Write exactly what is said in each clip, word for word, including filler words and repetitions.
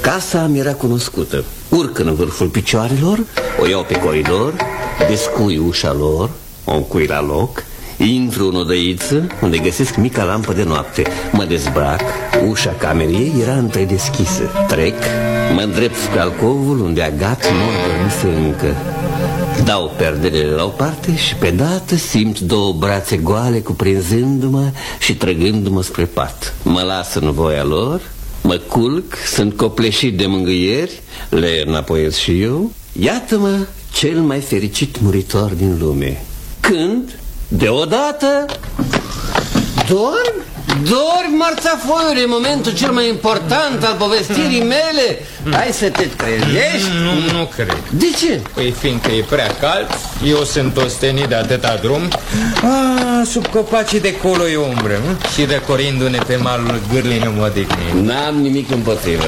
Casa mi era cunoscută. Urc în vârful picioarelor, o iau pe coridor, descui ușa lor, o încui la loc, intru în odăiță unde găsesc mica lampă de noapte. Mă dezbrac, ușa camerei era întâi deschisă. Trec, mă îndrept spre alcovul unde Agat nu adormise încă. Dau perdelele la o parte și pe dată simt două brațe goale cuprinzându-mă și trăgându-mă spre pat. Mă las în voia lor, mă culc, sunt copleșit de mângâieri, le înapoiez și eu. Iată-mă cel mai fericit muritor din lume, când, deodată, dorm? Dormi, marțafoiule, momentul cel mai important al povestirii mele. Hai să te trezești. Nu, nu cred. De ce? Păi fiindcă e prea cald, eu sunt ostenit de atâta drum. Ah, sub copacii de colo e umbră, nu? Și răcorindu-ne pe malul gârlii ne odihnim. N-am nimic împotrivă.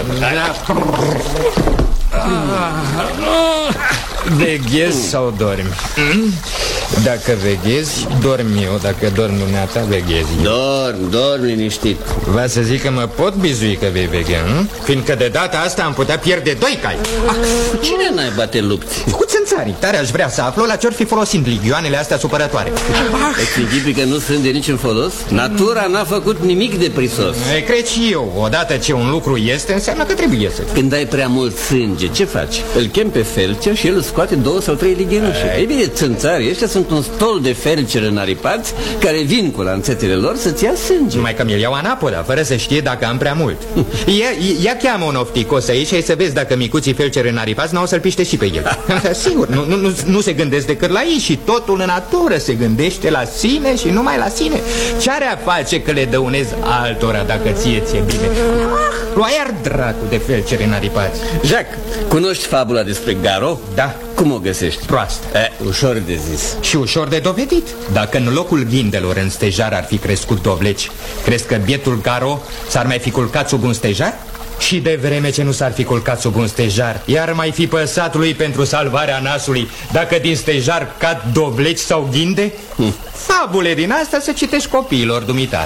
Veghezi sau dormi? Dacă veghezi, dorm eu. Dacă dorm dumneata, veghezi. Dorm, dorm liniștit. Va să zic că mă pot bizui că vei veghea, nu? Fiindcă de data asta am putea pierde doi cai. Ah, cu cine n-ai te lupți? Cu țânțarii. Tare aș vrea să aflu la ce-or fi folosind ligioanele astea supărătoare. Ah. Îți închipui că nu sunt de niciun folos? Natura n-a făcut nimic de prisos. E, cred și eu. Odată ce un lucru este, înseamnă că trebuie să. Când ai prea mult sânge, ce faci? Îl chem pe felcer și el îți scoate două sau trei lighenușe. Ei bine, țânțarii ăștia sunt un stol de felceri înaripați care vin cu lanțetele lor să-ți ia sânge. Mai că mi-l iau anapoda, fără să știe dacă am prea mult. Ia, ia cheamă un ofticos aici și să vezi dacă micuții felceri înaripați n-au să-l piște și pe el. Sigur, nu, nu, nu se gândesc decât la ei și totul în natură se gândește la sine și numai la sine. Ce-are a face că le dăunezi altora dacă ție ți-e bine? Lua iar dracu de felceri înaripați. Jacques, cunoști fabula despre Garo? Da. Cum o găsești? Proastă. E, ușor de zis. Și ușor de dovedit. Dacă în locul ghindelor în stejar ar fi crescut dovleci, crezi că bietul Garo s-ar mai fi culcat sub un stejar? Și de vreme ce nu s-ar fi culcat sub un stejar, iar mai fi păsat lui pentru salvarea nasului, dacă din stejar cad dovleci sau ghinde? Hm. Fabule din asta să citești copiilor dumitale.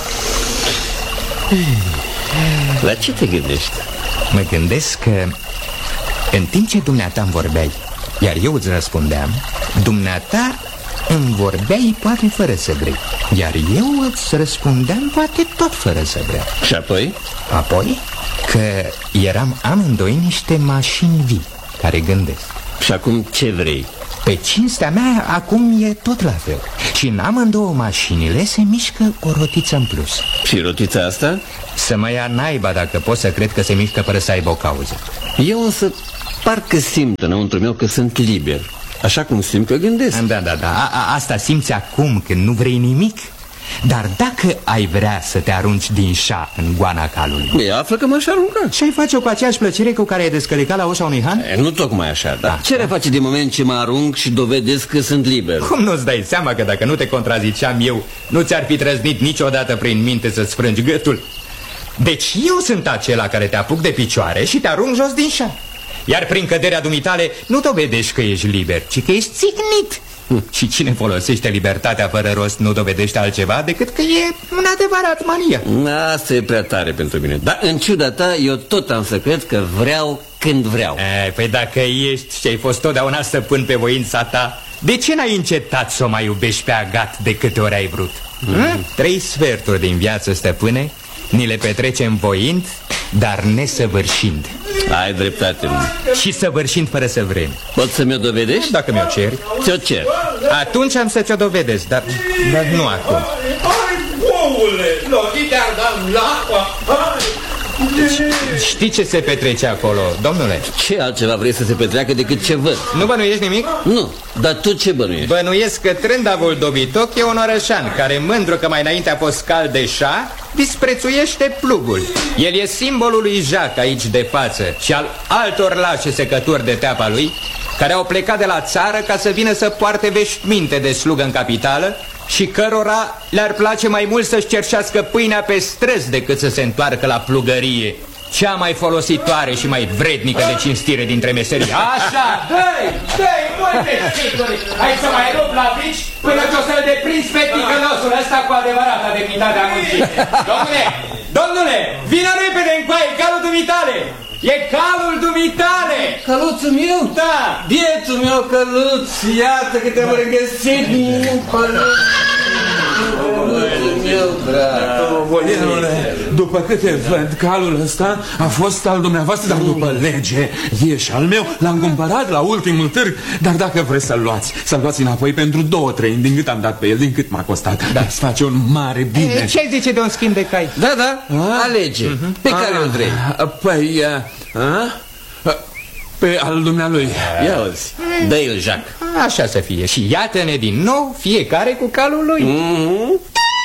La ce te gândești? Mă gândesc că în timp ce dumneata îmi vorbeai, iar eu îți răspundeam, dumneata îmi vorbeai poate fără să vrei, iar eu îți răspundeam poate tot fără să vreau. Și apoi? Apoi că eram amândoi niște mașini vii care gândesc. Și acum ce vrei? Pe cinstea mea acum e tot la fel. Și în amândouă mașinile se mișcă o rotiță în plus. Și rotița asta? Să mă ia naiba dacă pot să cred că se mișcă fără să aibă o cauză. Eu însă parcă simt înăuntru meu că sunt liber, așa cum simt că gândesc. Da, da, da, a, a, asta simți acum când nu vrei nimic. Dar dacă ai vrea să te arunci din șa în goana calului, e, află că m-aș arunca. Și ai face-o cu aceeași plăcere cu care ai descălicat la ușa unui han? E, nu tocmai așa, da. Ce da. face din moment ce mă arunc și dovedesc că sunt liber? Cum nu-ți dai seama că dacă nu te contraziceam eu, nu ți-ar fi trăznit niciodată prin minte să-ți frângi gâtul? Deci eu sunt acela care te apuc de picioare și te arunc jos din șa. Iar prin căderea dumitale nu dovedești că ești liber, ci că ești țignit. hm. Și cine folosește libertatea fără rost nu dovedește altceva decât că e un adevărat mania. Asta e prea tare pentru mine. Dar în ciuda ta eu tot am să cred că vreau când vreau. e, Păi dacă ești și ai fost totdeauna stăpân pe voința ta, de ce n-ai încetat să o mai iubești pe Agat de câte ori ai vrut? mm. Trei sferturi din viață, stăpâne, ni le petrecem voind, dar nesăvârșind. Ai dreptate. Și săvârșind fără să vrem. Poți să mi-o dovedești? Dacă mi-o ceri. Ți-o cer. Atunci am să ți-o dovedesc, dar, dar nu acum. Știi ce se petrece acolo, domnule? Ce altceva vrei să se petreacă decât ce văd? Nu bănuiești nimic? Nu, dar tu ce bănuiești? Bănuiesc că Trândavul Dobitoc e un orășan care, mândru că mai înainte a fost cal de șa, disprețuiește plugul. El e simbolul lui Jacques aici de față și al altor lașe secături de teapa lui, care au plecat de la țară ca să vină să poarte veșminte de slugă în capitală și cărora le-ar place mai mult să-și cerșească pâinea pe străzi decât să se întoarcă la plugărie, cea mai folositoare și mai vrednică de cinstire dintre meserii. Așa, dă-i, dă-i, multe știturi. Hai să mai rup la bici până ce o să-l deprinzi pe ticălosul ăsta cu adevărata demnitate a muncii. Domnule, domnule, vină repede încoaie, calul dumitale. E calul dumitale! Căluțul meu? Da! Bietul meu căluț, iată că te-am regăsit. Căluțul meu, drag. Boierule, după câte văd, calul ăsta a fost al dumneavoastră, dar după lege e și al meu. L-am cumpărat la ultimul târg, dar dacă vreți să-l luați, să-l luați înapoi pentru două treimi din cât am dat pe el, din cât m-a costat. Dar îți face un mare bine. Ce zice de un schimb de cai? Da, da, alege. Pe care îl vrei? Păi, pe al dumnealui. Ia uzi, dă-i-l, Jacques. Așa să fie. Și iată-ne din nou, fiecare cu calul lui. Mm-hmm.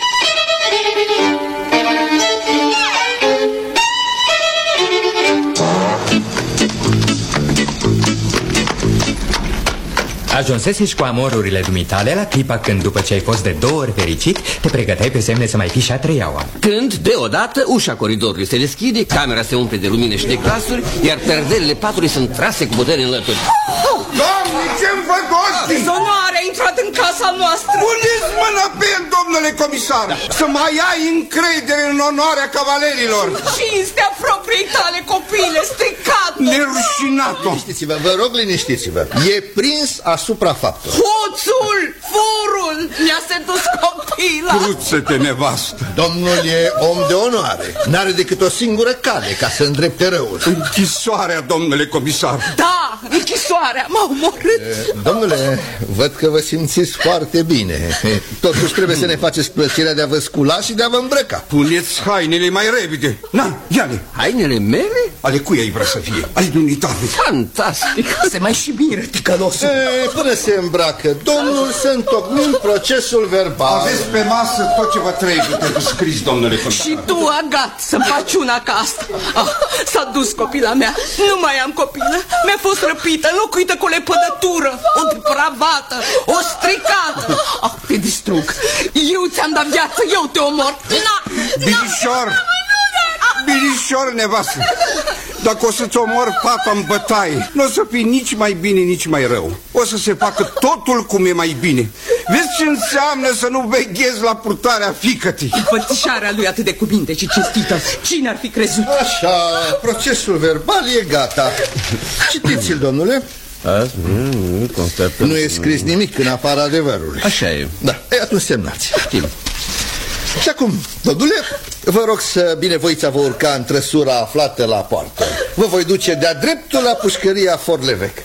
Ajunsesești cu amorurile dumitale la clipa când, după ce ai fost de două ori fericit, te pregăteai pe semne să mai fii și a treia oară. Când, deodată, ușa coridorului se deschide, camera se umple de lumine și de glasuri, iar perdelele patului sunt trase cu putere în lături. Doamne, ce-mi văd ostii? Dezonoare a intrat în casa noastră. Puneți mâna pe el, domnule comisar, să mai ai încredere în onoarea cavalerilor. Cinstea propriei tale, copile, stricat. Nerușinat-o. Liniștiți-vă, vă rog, liniștiți-vă. E prins asupra faptului. Hoțul, furul, mi-a sedus copila. Cruță-te, nevastă. Domnul e om de onoare. N-are decât o singură cale ca să îndrepte răul. Închisoarea, domnule comisar. Da, închisoarea, m-a omorât. Domnule, văd că vă simțiți foarte bine. Totuși trebuie să ne faceți plăcerea de a vă scula și de a vă îmbrăca. Puneți hainele mai repede. Na, ia-le. Hainele mele? Ale cui ai vrea să fie? Ale dumneitale. Fantastic. Se mai și miră, ticălosul. E, până se îmbracă domnul, să întocmim procesul verbal. Aveți pe masă tot ce vă trebuie de scris, domnule comisar. Și tu, Agat, să-mi faci una ca asta. Ah, s-a dus copila mea. Nu mai am copilă. Mi-a fost răpită, înlocuită cu o lepădătură, o depravată, o stricată. Ah, te distrug. Eu ți-am dat viață, eu te omor. Na, Binișor, binișor, nevastă. Dacă o să-ți omor fata în bătaie, nu o să fii nici mai bine, nici mai rău. O să se facă totul cum e mai bine. Vezi ce înseamnă să nu veghezi la purtarea fiică-tii. Fățișarea lui atât de cuvinte și cinstită. Cine ar fi crezut? Așa, procesul verbal e gata. Citiți-l, domnule. Azi, nu, constatăm. Nu e scris nimic în afara adevărului. Așa e. Da, e, atunci semnați. Știm. Și acum, domnule, vă rog să binevoița vă urca în trăsura aflată la poartă. Vă voi duce de-a dreptul la pușcăria Forlevec.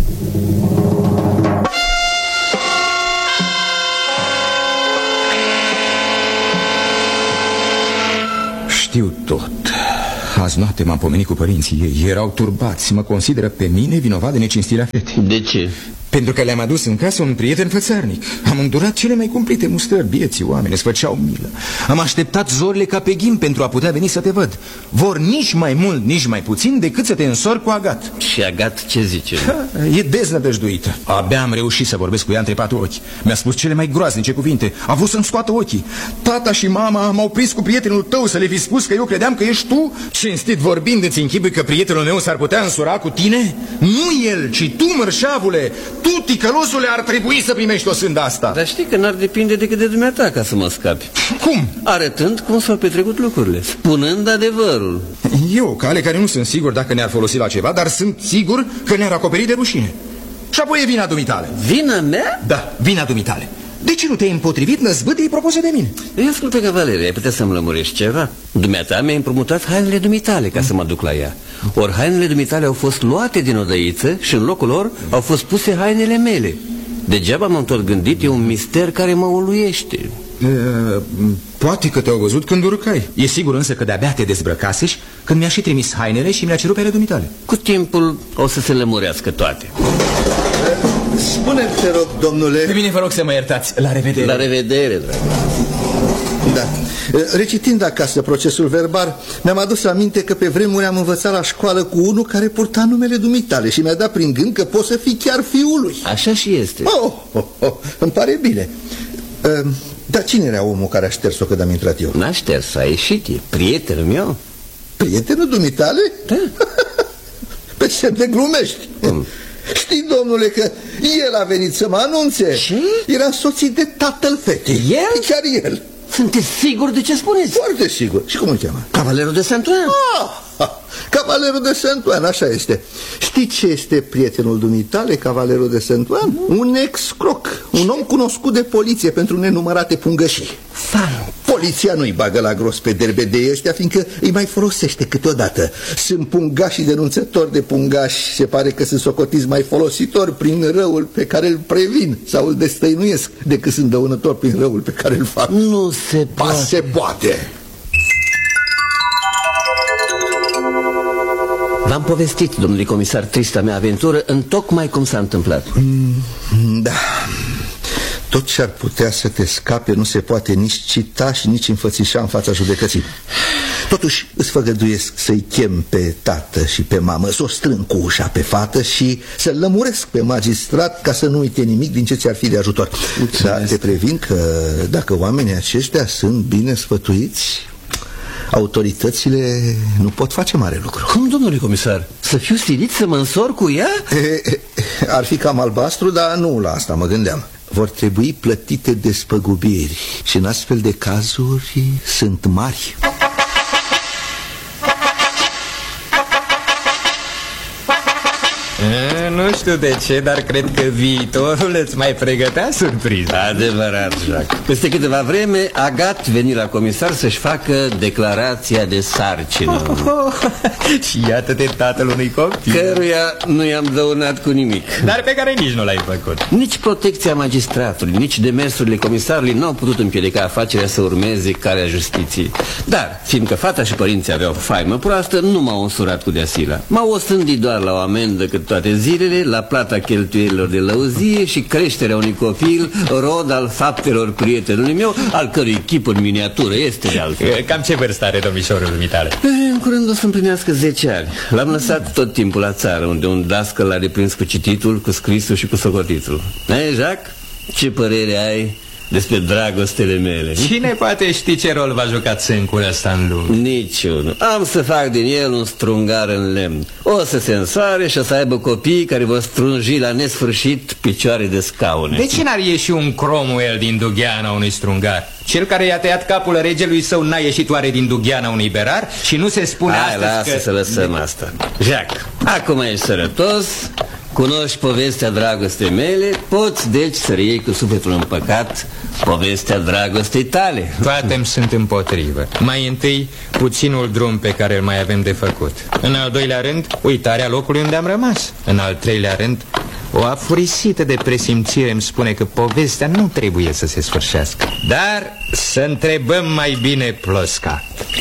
Știu tot. Azi noapte m-am pomenit cu părinții ei. Erau turbați. Mă consideră pe mine vinovat de necinstirea fetei. De ce? Pentru că le-am adus în casă un prieten fățarnic. Am îndurat cele mai cumplite mustrări. Bieții oameni îți făceau milă. Am așteptat zorile ca pe ghim pentru a putea veni să te văd. Vor nici mai mult, nici mai puțin decât să te însori cu Agat. Și Agat ce zice? Ha, e deznădăjduită. Abia am reușit să vorbesc cu ea între patru ochi. Mi-a spus cele mai groaznice cuvinte. A vrut să-mi scoată ochii. Tata și mama m-au prins cu prietenul tău să le fi spus că eu credeam că ești tu. Cinstit vorbind, îți închipui că prietenul meu s-ar putea însura cu tine? Nu el, ci tu, mărșavule. Tu, ticălosule, ar trebui să primești o sândă asta. Dar știi că n-ar depinde decât de dumneata ca să mă scapi. Cum? Arătând cum s-au petrecut lucrurile, spunând adevărul. E o cale care nu sunt sigur dacă ne-ar folosi la ceva, dar sunt sigur că ne-ar acoperi de rușine. Și apoi e vina dumitale. Vina mea? Da, vina dumitale. De ce nu te-ai împotrivit năzbâtei propuse de mine? Îi ascult pe cavalerie, ai putea să-mi lămurești ceva? Dumneata mi-a împrumutat hainele dumitale ca să mă duc la ea. Ori hainele dumitale au fost luate din odăiță și în locul lor au fost puse hainele mele. Degeaba m-am tot gândit, e un mister care mă uluiește. E, poate că te-au văzut când urcai. E sigur însă că de-abia te dezbrăcaseși când mi-a și trimis hainele și mi-a cerut pe ale dumitale. Cu timpul o să se lămurească toate. Spune-mi, te rog, domnule. Pe mine vă rog să mă iertați. La revedere. La revedere, dragă. Da. Recitind acasă procesul verbal, mi-am adus aminte că pe vremuri am învățat la școală cu unul care purta numele dumitale și mi-a dat prin gând că poți să fii chiar fiul lui. Așa și este. Oh, oh, oh, îmi pare bine. uh, Dar cine era omul care a șters-o când am intrat eu? N-a șters, a ieșit, e prietenul meu. Prietenul dumitale? Da. Pe ce te glumești? Cum? Știi, domnule, că el a venit să mă anunțe. Ce? Era soțit de tatăl fetei. El? Chiar el. Sunteți sigur de ce spuneți? Foarte sigur. Și cum îl cheamă? Cavalerul de Saint-Ouen. Ah, cavalerul Cavalerul de Saint-Ouen, așa este. Știi ce este prietenul dumitale, Cavalerul de Saint-Ouen? Un ex-croc, un om cunoscut de poliție pentru nenumărate pungășii. Poliția nu-i bagă la gros pe derbedei ăștia, fiindcă îi mai folosește câteodată. Sunt pungași denunțători de pungași. Se pare că sunt socotiți mai folositori prin răul pe care îl previn sau îl destăinuiesc decât sunt dăunători prin răul pe care îl fac. Nu se poate. Ba, se poate. V-am povestit, domnului comisar, trista mea aventură în tocmai cum s-a întâmplat. Mm, da. Tot ce ar putea să te scape nu se poate nici cita și nici înfățișa în fața judecății. Totuși îți făgăduiesc să-i chem pe tată și pe mamă, să o strâng cu ușa pe fată și să-l lămuresc pe magistrat ca să nu uite nimic din ce ți-ar fi de ajutor. Dar te previn că dacă oamenii aceștia sunt bine sfătuiți, autoritățile nu pot face mare lucru. Cum, domnule comisar? Să fiu silit să mă însor cu ea? E, ar fi cam albastru, dar nu la asta mă gândeam. Vor trebui plătite despăgubiri și în astfel de cazuri sunt mari. E, nu știu de ce, dar cred că viitorul îți mai pregătea surpriză. Adevărat, Jacques. Peste câteva vreme, Agat veni la comisar să-și facă declarația de sarcină. Oh, oh, și iată-te tatăl unui copil căruia nu i-am dăunat cu nimic, dar pe care nici nu l-ai făcut. Nici protecția magistratului, nici demersurile comisarului n-au putut împiedica afacerea să urmeze calea justiției. Dar, fiindcă fata și părinții aveau faimă proastă, nu m-au însurat cu deasila. M-au osândit doar la o amendă cât toate zilele, la plata cheltuielilor de lăuzie și creșterea unui copil, rod al faptelor prietenului meu, al cărui chip în miniatură este de altfel. Cam ce vârstă are domnișorul dumitale? În curând o să împlinească zece ani. L-am lăsat tot timpul la țară, unde un dascăl l-a reprins cu cititul, cu scrisul și cu socotitul. Ei, Jacques, ce părere ai despre dragostele mele? Cine poate ști ce rol va juca țâncul ăsta în lume? Niciunul. Am să fac din el un strungar în lemn. O să se însoare și o să aibă copii care vor strunji la nesfârșit picioare de scaune. De ce n-ar ieși un Cromwell din dugheana unui strungar? Cel care i-a tăiat capul regelui său n-a ieșit oare din dugheana unui berar? Și nu se spune Hai, astăzi lasă că... să lăsăm asta. Jacques, acum ești sărătos, cunoști povestea dragostei mele, poți deci să reiei cu sufletul împăcat povestea dragostei tale. Toate-mi sunt împotrivă. Mai întâi, puținul drum pe care îl mai avem de făcut. În al doilea rând, uitarea locului unde am rămas. În al treilea rând, o afurisită de presimțire îmi spune că povestea nu trebuie să se sfârșească. Dar să întrebăm mai bine Plosca.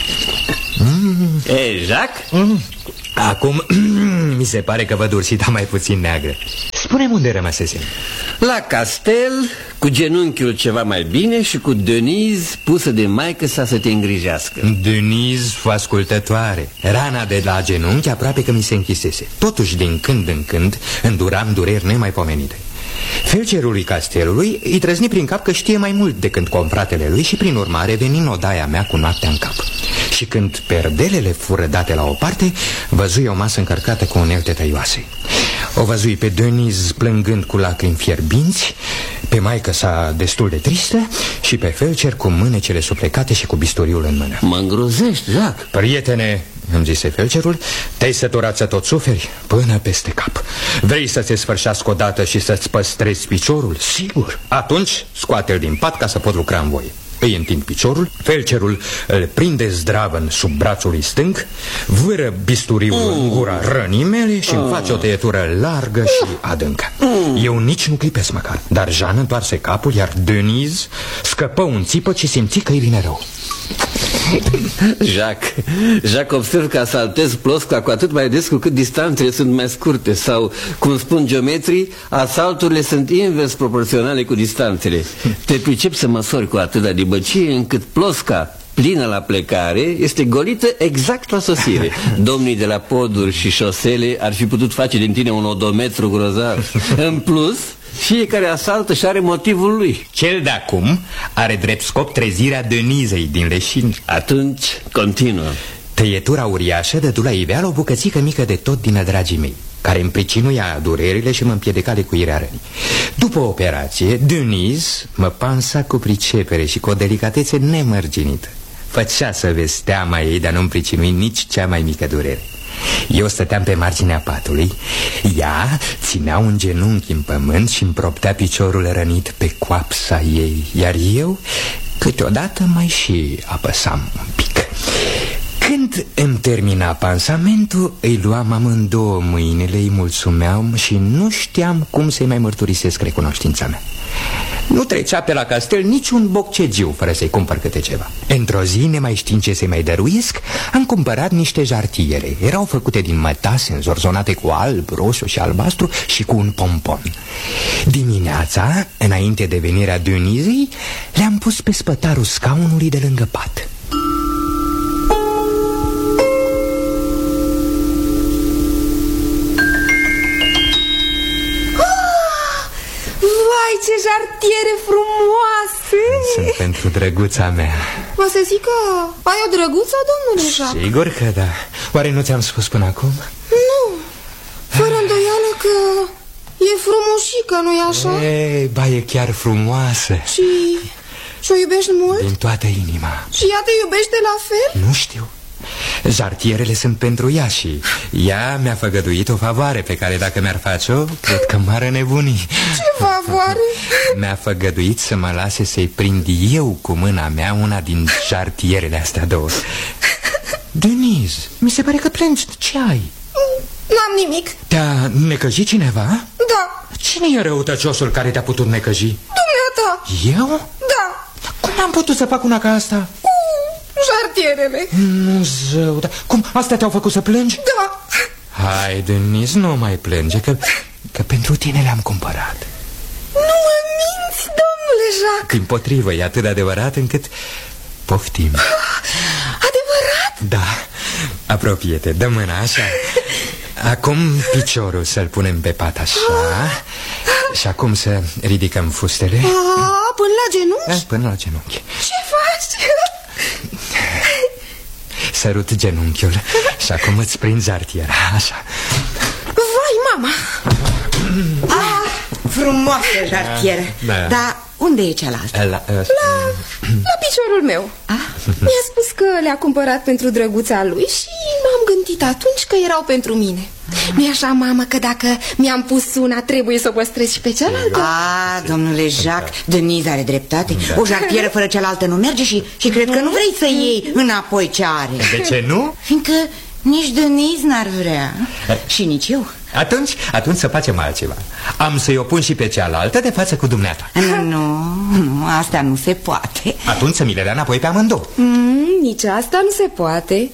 mm. Ei, Jacques? Mm. Acum mi se pare că văd ursita mai puțin neagră. Spune-mi unde rămăsesem. La castel, cu genunchiul ceva mai bine și cu Denise pusă de maică sa să te îngrijească. Denise fu ascultătoare. Rana de la genunchi aproape că mi se închisese. Totuși, din când în când, înduram dureri nemaipomenite. Felcerului castelului îi trăzni prin cap că știe mai mult decât confratele lui și prin urmare veni în odaia mea cu noaptea în cap. Și când perdelele fură date la o parte, văzui o masă încărcată cu unelte tăioase. O văzui pe Denise plângând cu lacrimi fierbinți, pe maică sa destul de tristă și pe felcer cu mânecele suplecate și cu bisturiul în mână. Mă îngrozești, Jacques. Prietene, îmi zise felcerul, te-ai săturat să tot suferi până peste cap. Vrei să-ți sfârșească odată și să-ți păstrezi piciorul? Sigur. Atunci scoate-l din pat ca să pot lucra în voie. Îi întind piciorul, felcerul îl prinde zdravăn sub brațul lui stâng, vâră bisturiul mm. în gura rănii mele și mm. îmi face o tăietură largă și adâncă. mm. Eu nici nu clipesc măcar. Dar Jean întoarse capul, iar Denise scăpă un țipăt și simți că îi vine rău. Jacques, Jacques, observ că asaltezi Plosca cu atât mai des cu cât distanțele sunt mai scurte. Sau, cum spun geometrii, asalturile sunt invers proporționale cu distanțele. Te pricepi să măsori cu atâta dibăcie încât Plosca, plină la plecare, este golită exact la sosire. Domnii de la poduri și șosele ar fi putut face din tine un odometru grozav. În plus, fiecare asaltă și are motivul lui. Cel de acum are drept scop trezirea Denisei din leșin. Atunci, continuă. Tăietura uriașă dădu la iveală o bucățică mică de tot din dragii mei, care îmi pricinuia durerile și mă împiedica de cuirea rănii. După operație, Denise mă pansa cu pricepere și cu o delicatețe nemărginită. Făcea să vezi teama ei, dar nu-mi pricinui nici cea mai mică durere. Eu stăteam pe marginea patului, ea ținea un genunchi în pământ și împroptea piciorul rănit pe coapsa ei, iar eu câteodată mai și apăsam un pic. Când îmi termina pansamentul, îi luam amândouă mâinile, îi mulțumeam și nu știam cum să-i mai mărturisesc recunoștința mea. Nu trecea pe la castel niciun boccegiu fără să-i cumpăr câte ceva. Într-o zi, nemai știind ce să-i mai dăruiesc, am cumpărat niște jartiere. Erau făcute din mătase înzorzonate cu alb, roșu și albastru și cu un pompon. Dimineața, înainte de venirea Dionizei, le-am pus pe spătarul scaunului de lângă pat. Ce jartiere frumoase! Sunt pentru drăguța mea. Mă să zic că ai o drăguță, domnule Jacques? Sigur că da. Oare nu ți-am spus până acum? Nu, fără îndoială că e frumușică, nu-i așa? Ei, ba, e chiar frumoasă. Și... și o iubești mult? Din toată inima. Și ea te iubește la fel? Nu știu. Jartierele sunt pentru ea și ea mi-a făgăduit o favoare pe care dacă mi-ar face-o, cred că m-ar înnebuni. Ce favoare? Mi-a făgăduit să mă lase să-i prind eu cu mâna mea una din jartierele astea două. Denise, mi se pare că plângi. Ce ai? N-am nimic. Te-a necăjit cineva? Da. Cine e răutăciosul care te-a putut necăji? Dumneata. Eu? Da. Cum am putut să fac una ca asta? Jartierele. Nu, zău, dar cum? Astea te-au făcut să plângi? Da. Hai, Denise, nu mai plânge, că, că pentru tine le-am cumpărat. Nu mă minți, domnule Jacques. Dimpotrivă, e atât de adevărat încât poftim. Adevărat? Da, apropie-te, dă mâna așa. Acum piciorul să-l punem pe pat așa. Și acum să ridicăm fustele. A, până la genunchi? A, până la genunchi. Ce faci? Sărut genunchiul. Și acum îți prind jartiera. Așa. Vai, mama. Ah, frumoasă jartieră. Da. Dar unde e cealaltă? La, la, la, la piciorul meu. Ah? Mi-a spus că le-a cumpărat pentru drăguța lui și m-am gândit atunci că erau pentru mine. Nu-i așa, mamă, că dacă mi-am pus una, trebuie să o păstrez și pe cealaltă? Ah, domnule Jacques, Denise are dreptate. Da. O jartieră fără cealaltă nu merge și, și cred că nu vrei să iei înapoi ce are. De ce nu? Fiindcă nici Denise n-ar vrea. Și nici eu. Atunci, atunci să facem altceva. Am să-i opun și pe cealaltă de față cu dumneata. Nu, nu, nu, asta nu se poate. Atunci să mi le dea înapoi pe amândouă. mm, Nici asta nu se poate.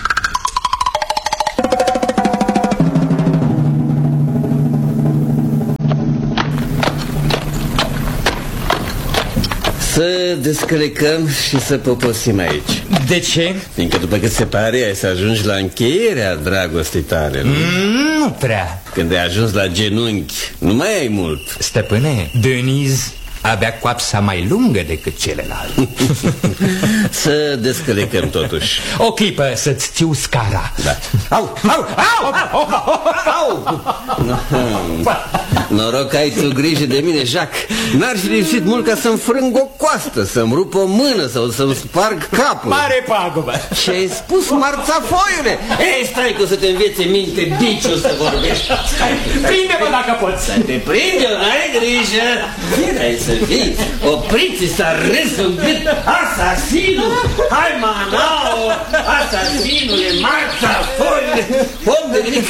Să descălecăm și să poposim aici. De ce? Fiindcă după cât se pare ai să ajungi la încheierea dragostei tale, nu? Mm, nu prea. Când ai ajuns la genunchi, nu mai ai mult. Stăpâne, Denise avea coapsa mai lungă decât celelalte. Să descălecăm totuși. O clipă să-ți țiu scara. Da. Au, au, au, au, au, au. Noroc ai tu grijă de mine, Jacques. N-ar fi lipsit mult ca să-mi frâng o coastă, să-mi rup o mână sau să-mi sparg capul. Mare pagubă. Ce-ai spus, marțafoiule? Ei, stai că o să te învețe minte biciul să vorbești. Prinde-mă dacă poți. Să te prinde, n-ai grijă. Hai să vii. Opriți, s-a râs un gât. Asasinul. Hai, manao. Asasinule, marțafoiule. Om de gric.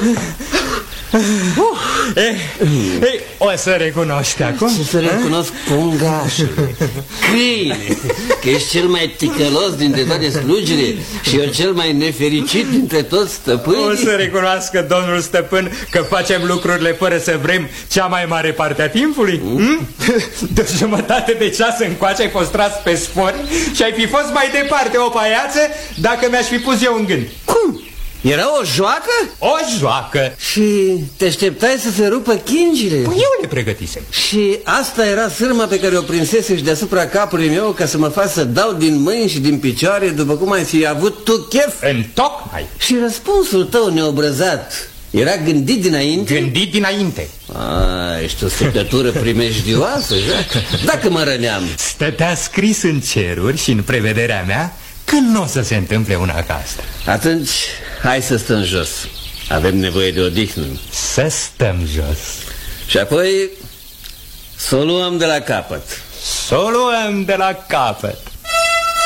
Uh, eh, eh, o să recunoști acum? Ce să recunosc, pungașule, câine, că ești cel mai ticălos dintre toate slugile și eu cel mai nefericit dintre toți stăpânii. O să recunoască domnul stăpân că facem lucrurile fără să vrem cea mai mare parte a timpului? Mm? De o jumătate de ceas încoace ai fost tras pe spori și ai fi fost mai departe o paiață dacă mi-aș fi pus eu în gând. Cum? Era o joacă? O joacă. Și te așteptai să se rupă chingile? Păi eu le pregătisem. Și asta era sârma pe care o prinsesești deasupra capului meu ca să mă faci să dau din mâini și din picioare după cum ai fi avut tu chef? Întocmai. Și răspunsul tău neobrăzat era gândit dinainte? Gândit dinainte. A, ești o secătură primejdioasă, Jacques. Dacă mă răneam. Stătea scris în ceruri și în prevederea mea că nu o să se întâmple una ca asta. Atunci, hai să stăm jos. Avem nevoie de odihnă. Să stăm jos. Și apoi să o luăm de la capăt. Să o luăm de la capăt.